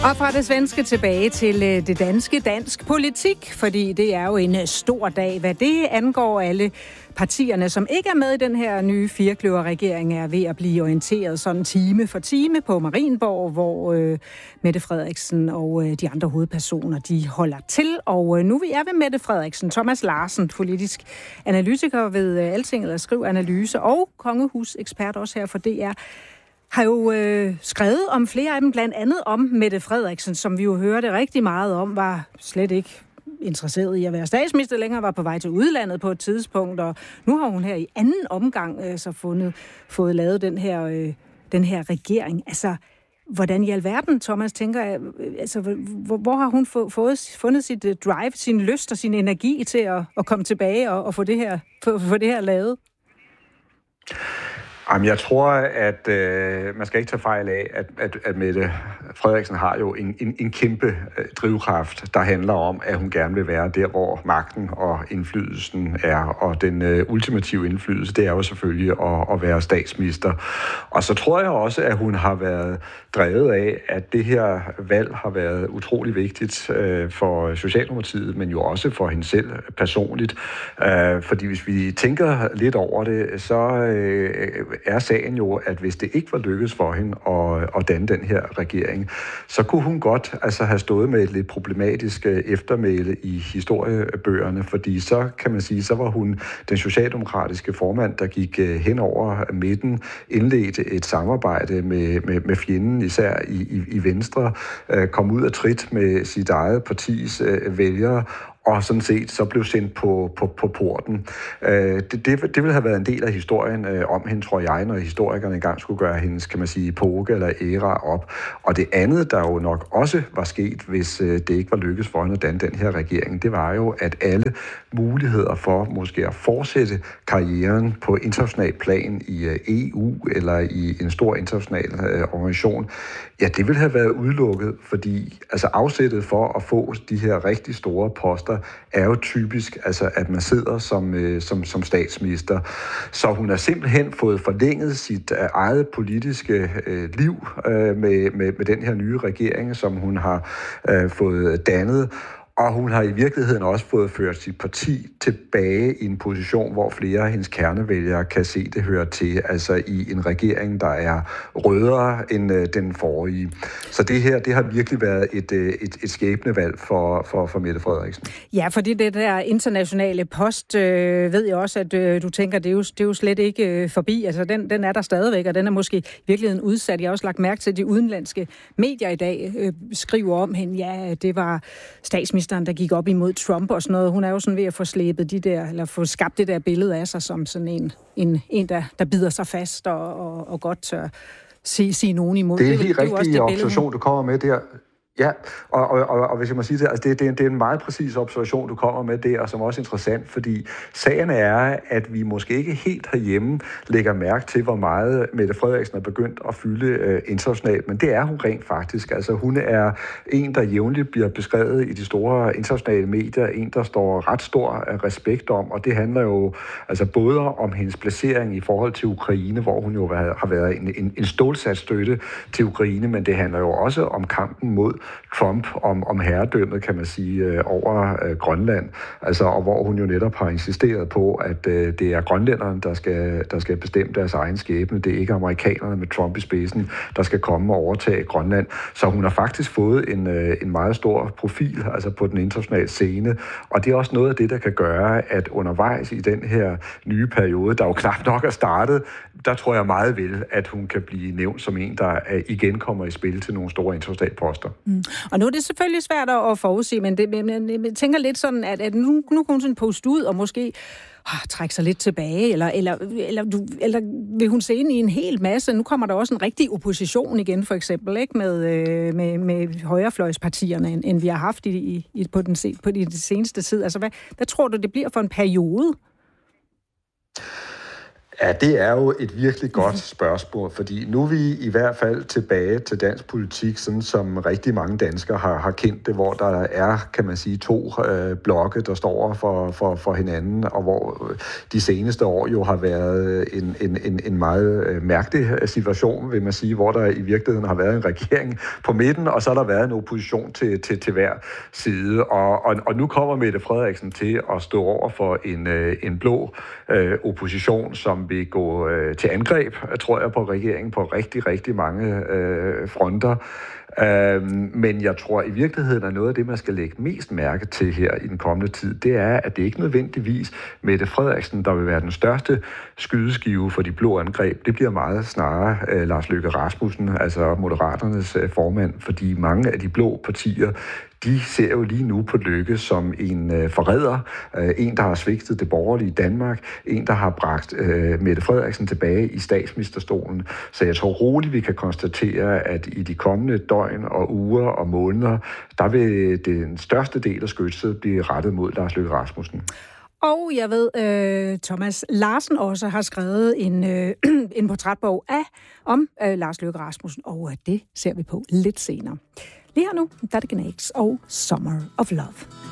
Og fra det svenske tilbage til det danske, dansk politik, fordi det er jo en stor dag, hvad det angår. Alle partierne, som ikke er med i den her nye firkløverregering, er ved at blive orienteret sådan time for time på Marienborg, hvor Mette Frederiksen og de andre hovedpersoner, de holder til. Og nu vi er ved Mette Frederiksen, Thomas Larsen, politisk analytiker ved Altinget og Skriv Analyse, og kongehusekspert også her for DR, har jo skrevet om flere af dem, blandt andet om Mette Frederiksen, som vi jo hørte rigtig meget om, var slet ikke interesseret i at være statsminister længere, var på vej til udlandet på et tidspunkt, og nu har hun her i anden omgang så fået lavet den her regering. Altså, hvordan i alverden, Thomas, tænker jeg, altså, hvor har hun fundet sit drive, sin lyst og sin energi til at komme tilbage og få det her lavet? Jamen, jeg tror, at man skal ikke tage fejl af, at Mette Frederiksen har jo en kæmpe drivkraft, der handler om, at hun gerne vil være der, hvor magten og indflydelsen er. Og den ultimative indflydelse, det er jo selvfølgelig at være statsminister. Og så tror jeg også, at hun har været drevet af, at det her valg har været utrolig vigtigt for Socialdemokratiet, men jo også for hende selv personligt. Fordi hvis vi tænker lidt over det, så er sagen jo, at hvis det ikke var lykkedes for hende at danne den her regering, så kunne hun godt have stået med et lidt problematisk eftermæle i historiebøgerne, fordi så kan man sige, så var hun den socialdemokratiske formand, der gik hen over midten, indledte et samarbejde med fjenden, især i Venstre, kom ud af trit med sit eget partis vælgere, og sådan set så blev sendt på porten. Det ville have været en del af historien om hende, tror jeg, når historikerne engang skulle gøre hendes, kan man sige, epoke eller æra op. Og det andet, der jo nok også var sket, hvis det ikke var lykkedes for hende at danne den her regering, det var jo, at alle muligheder for måske at fortsætte karrieren på international plan i EU eller i en stor international organisation, ja, det ville have været udelukket, fordi afsættet for at få de her rigtig store poster er jo typisk, at man sidder som statsminister. Så hun har simpelthen fået forlænget sit eget politiske liv med den her nye regering, som hun har fået dannet. Og hun har i virkeligheden også fået ført sit parti tilbage i en position, hvor flere af hendes kernevælgere kan se, det hører til, i en regering, der er rødere end den forrige. Så det her, det har virkelig været et skæbnevalg for Mette Frederiksen. Ja, fordi det der internationale post, ved jeg også, at du tænker, det er jo slet ikke forbi. Altså, den er der stadigvæk, og den er måske i virkeligheden udsat. Jeg har også lagt mærke til, at de udenlandske medier i dag skriver om hende. Ja, det var statsminister, der gik op imod Trump og sådan noget. Hun er jo sådan ved at få slæbet få skabt det der billede af sig som sådan en der bider sig fast og godt tør sige nogen imod. Det er en helt rigtig observation, du kommer med der. Ja, og hvis jeg må sige det, det er en meget præcis observation, du kommer med der, og som også er interessant, fordi sagen er, at vi måske ikke helt herhjemme lægger mærke til, hvor meget Mette Frederiksen er begyndt at fylde internationalt, men det er hun rent faktisk. Hun er en, der jævnligt bliver beskrevet i de store internationale medier, en, der står ret stor respekt om, og det handler jo både om hendes placering i forhold til Ukraine, hvor hun jo har været en stålsat støtte til Ukraine, men det handler jo også om kampen mod Trump, om herredømmet, kan man sige, over Grønland. Og hvor hun jo netop har insisteret på, at det er grønlænderne, der skal bestemme deres egen skæbne. Det er ikke amerikanerne med Trump i spidsen, der skal komme og overtage Grønland. Så hun har faktisk fået en meget stor profil, på den internationale scene. Og det er også noget af det, der kan gøre, at undervejs i den her nye periode, der jo knap nok er startet, der tror jeg meget vel, at hun kan blive nævnt som en, der igen kommer i spil til nogle store internationale poster. Og nu er det selvfølgelig svært at forudse, men jeg tænker lidt sådan, at nu kan hun sådan poste ud og måske trække sig lidt tilbage, eller vil hun se ind i en hel masse. Nu kommer der også en rigtig opposition igen, for eksempel, ikke med højrefløjspartierne, end vi har haft på den seneste tid. Hvad tror du, det bliver for en periode? Ja, det er jo et virkelig godt spørgsmål, fordi nu er vi i hvert fald tilbage til dansk politik, sådan som rigtig mange danskere har kendt det, hvor der er, kan man sige, to blokke, der står for hinanden, og hvor de seneste år jo har været en meget mærkelig situation, vil man sige, hvor der i virkeligheden har været en regering på midten, og så har der været en opposition til hver side. Og nu kommer Mette Frederiksen til at stå over for en blå opposition, som vil gå til angreb, tror jeg, på regeringen på rigtig, rigtig mange fronter. Men jeg tror i virkeligheden, at noget af det, man skal lægge mest mærke til her i den kommende tid, det er, at det ikke nødvendigvis Mette Frederiksen, der vil være den største skydeskive for de blå angreb. Det bliver meget snarere Lars Løkke Rasmussen, altså Moderaternes formand, fordi mange af de blå partier, de ser jo lige nu på Løkke som en forræder, en, der har svigtet det borgerlige Danmark, en, der har bragt Mette Frederiksen tilbage i statsministerstolen. Så jeg tror roligt, vi kan konstatere, at i de kommende døgn og uger og måneder, der vil den største del af skytset blive rettet mod Lars Løkke Rasmussen. Og jeg ved, Thomas Larsen også har skrevet en portrætbog om Lars Løkke Rasmussen, og det ser vi på lidt senere. Lige her nu, der er det Gnags og Summer of Love.